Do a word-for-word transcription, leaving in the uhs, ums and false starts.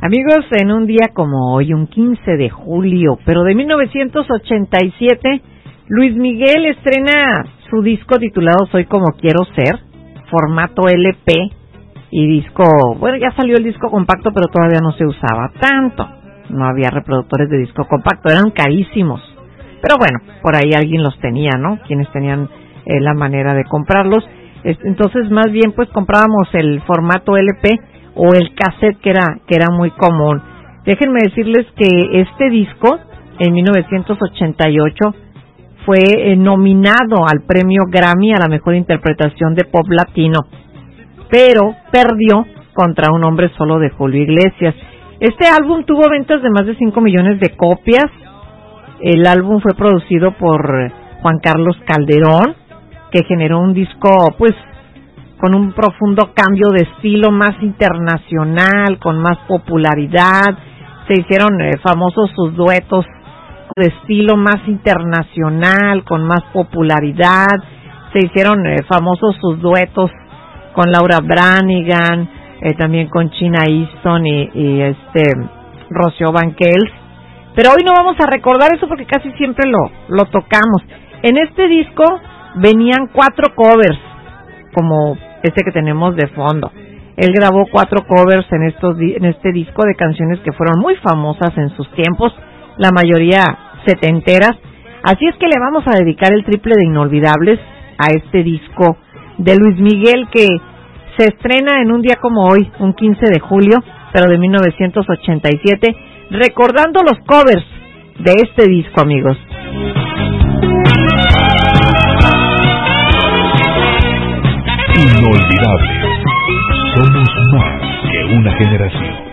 Amigos, en un día como hoy, un quince de julio, pero de mil novecientos ochenta y siete, Luis Miguel estrena su disco titulado Soy Como Quiero Ser, formato L P y disco, bueno, ya salió el disco compacto, pero todavía no se usaba tanto, no había reproductores de disco compacto, eran carísimos, pero bueno, por ahí alguien los tenía, ¿no? Quienes tenían eh, la manera de comprarlos, entonces más bien pues comprábamos el formato L P o el cassette que era que era muy común. Déjenme decirles que este disco en mil novecientos ochenta y ocho fue eh, nominado al premio Grammy a la mejor interpretación de pop latino, pero perdió contra Un hombre solo de Julio Iglesias. Este álbum tuvo ventas de más de cinco millones de copias. El álbum fue producido por Juan Carlos Calderón, que generó un disco pues con un profundo cambio de estilo, más internacional, con más popularidad. Se hicieron eh, famosos sus duetos de estilo más internacional, con más popularidad. Se hicieron eh, famosos sus duetos con Laura Branigan, eh, también con China Easton y, y este Rocío Banquels. Pero hoy no vamos a recordar eso porque casi siempre lo, lo tocamos. En este disco venían cuatro covers, como este que tenemos de fondo. Él grabó cuatro covers en estos en este disco de canciones que fueron muy famosas en sus tiempos, la mayoría setenteras. Así es que le vamos a dedicar el triple de inolvidables a este disco de Luis Miguel, que se estrena en un día como hoy, un quince de julio, pero de mil novecientos ochenta y siete, recordando los covers de este disco, amigos. Inolvidables. Somos más que una generación.